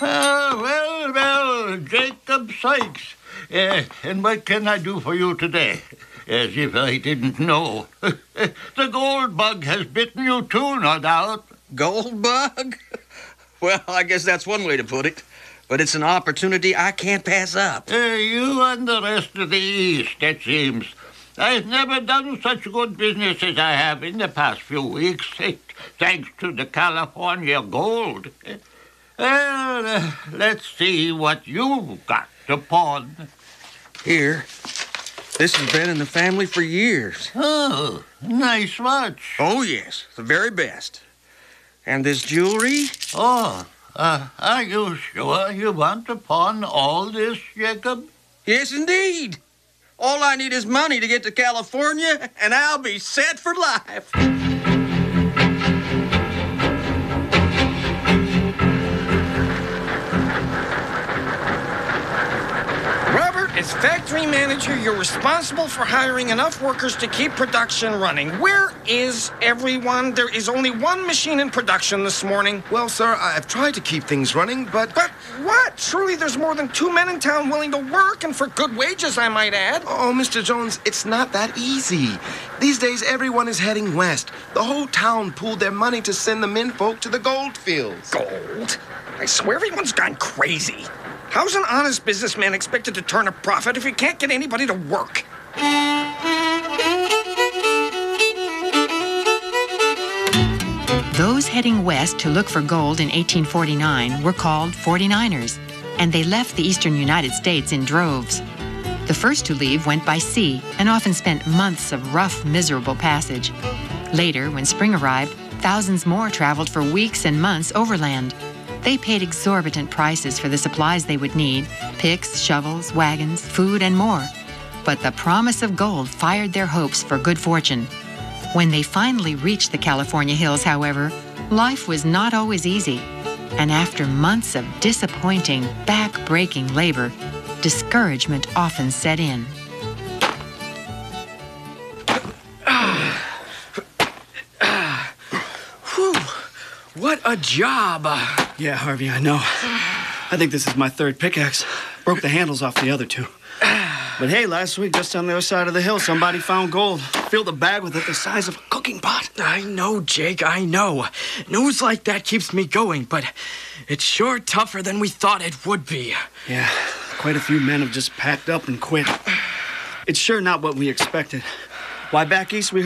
Well, Jacob Sykes. And what can I do for you today? As if I didn't know. The gold bug has bitten you too, no doubt. Gold bug? Well, I guess that's one way to put it. But it's an opportunity I can't pass up. You and the rest of the East, it seems. I've never done such good business as I have in the past few weeks, thanks to the California gold. Well, let's see what you've got to pawn. Here. This has been in the family for years. Oh, nice watch. Oh, yes. The very best. And this jewelry? Oh, are you sure you want to pawn all this, Jacob? Yes, indeed. All I need is money to get to California, and I'll be set for life. As factory manager, you're responsible for hiring enough workers to keep production running. Where is everyone? There is only one machine in production this morning. Well, sir, I've tried to keep things running, but... But what? Surely there's more than 2 men in town willing to work, and for good wages, I might add. Oh, Mr. Jones, it's not that easy. These days, everyone is heading west. The whole town pooled their money to send the menfolk to the gold fields. Gold? I swear everyone's gone crazy. How's an honest businessman expected to turn a profit if he can't get anybody to work? Those heading west to look for gold in 1849 were called 49ers, and they left the eastern United States in droves. The first to leave went by sea and often spent months of rough, miserable passage. Later, when spring arrived, thousands more traveled for weeks and months overland. They paid exorbitant prices for the supplies they would need: picks, shovels, wagons, food, and more. But the promise of gold fired their hopes for good fortune. When they finally reached the California hills, however, life was not always easy. And after months of disappointing, back-breaking labor, discouragement often set in. Whew, what a job. Yeah, Harvey, I know. I think this is my third pickaxe. Broke the handles off the other two. But hey, last week, just on the other side of the hill, somebody found gold. Filled a bag with it the size of a cooking pot. I know, Jake, I know. News like that keeps me going, but it's sure tougher than we thought it would be. Yeah, quite a few men have just packed up and quit. It's sure not what we expected. Why, back east, we